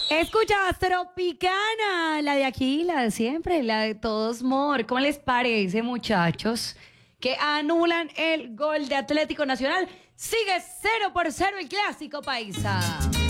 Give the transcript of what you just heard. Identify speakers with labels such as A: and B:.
A: Escuchas Tropicana, la de aquí, la de siempre, la de todos mor. ¿Cómo les parece, muchachos? Que anulan el gol de Atlético Nacional. Sigue 0-0 el clásico paisa.